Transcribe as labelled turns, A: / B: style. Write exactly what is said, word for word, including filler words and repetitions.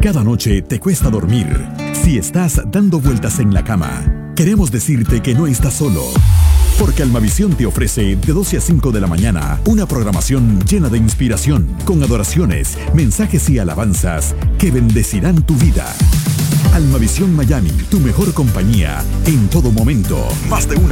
A: cada noche te cuesta dormir, si estás dando vueltas en la cama, queremos decirte que no estás solo. Porque Almavisión te ofrece de doce a cinco de la mañana una programación llena de inspiración, con adoraciones, mensajes y alabanzas que bendecirán tu vida. Almavisión Miami, tu mejor compañía en todo momento. Más de una